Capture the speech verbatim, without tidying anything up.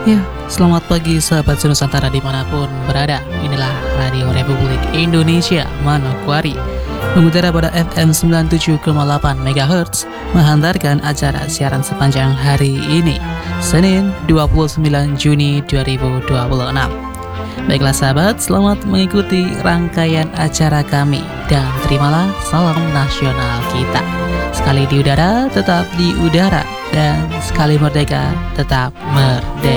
Ya, selamat pagi sahabat Nusantara dimanapun berada. Inilah Radio Republik Indonesia Manokwari, mengudara pada F M sembilan puluh tujuh koma delapan MHz, menghantarkan acara siaran sepanjang hari ini, Senin dua puluh sembilan Juni dua ribu dua puluh enam. Baiklah sahabat, selamat mengikuti rangkaian acara kami, dan terimalah salam nasional kita. Sekali di udara, tetap di udara, dan sekali merdeka, tetap merdeka.